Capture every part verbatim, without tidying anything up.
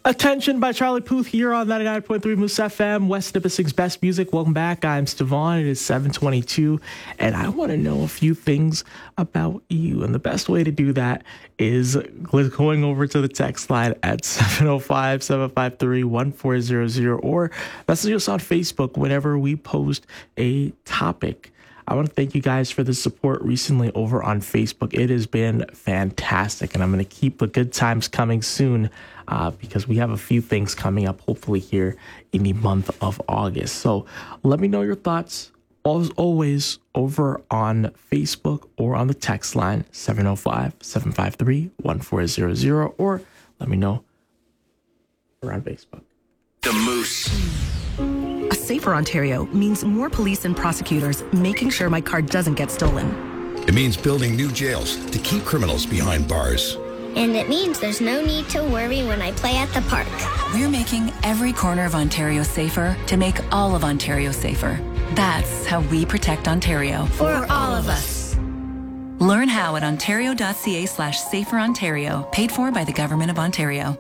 Attention by Charlie Puth here on ninety-nine point three Moose F M, West Nipissing's best music. Welcome back. I'm Stevon. It is seven twenty-two, and I want to know a few things about you. And the best way to do that is going over to the text line at seven oh five, seven five three, one four zero zero or message us on Facebook whenever we post a topic. I want to thank you guys for the support recently over on Facebook. It has been fantastic, and I'm going to keep the good times coming soon uh, because we have a few things coming up, hopefully here in the month of August. So let me know your thoughts, as always, over on Facebook or on the text line, seven oh five, seven five three, one four zero zero, or let me know around Facebook. The Moose. A safer Ontario means more police and prosecutors making sure my car doesn't get stolen. It means building new jails to keep criminals behind bars. And it means there's no need to worry when I play at the park. We're making every corner of Ontario safer to make all of Ontario safer. That's how we protect Ontario. For all of us. Learn how at ontario.ca slash safer Ontario, paid for by the Government of Ontario.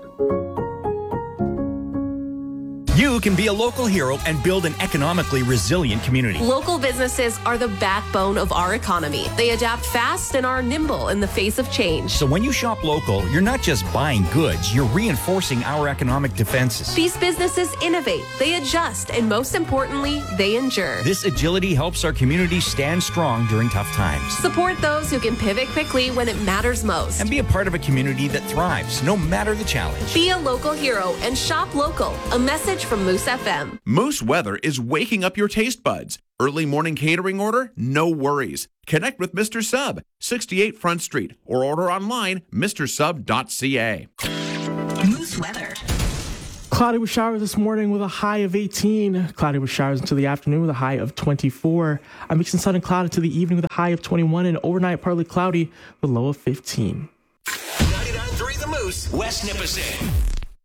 You can be a local hero and build an economically resilient community. Local businesses are the backbone of our economy. They adapt fast and are nimble in the face of change. So when you shop local, you're not just buying goods, you're reinforcing our economic defenses. These businesses innovate, they adjust, and most importantly, they endure. This agility helps our community stand strong during tough times. Support those who can pivot quickly when it matters most. And be a part of a community that thrives, no matter the challenge. Be a local hero and shop local. A message from Moose F M. Moose Weather is waking up your taste buds. Early morning catering order? No worries. Connect with Mister Sub, sixty-eight Front Street, or order online, mister sub dot c a. Moose weather. Cloudy with showers this morning with a high of eighteen. Cloudy with showers until the afternoon with a high of twenty-four. A mixing sun and cloud until the evening with a high of twenty-one, and overnight partly cloudy with a low of fifteen. ninety-nine point three The Moose, West Nipissing.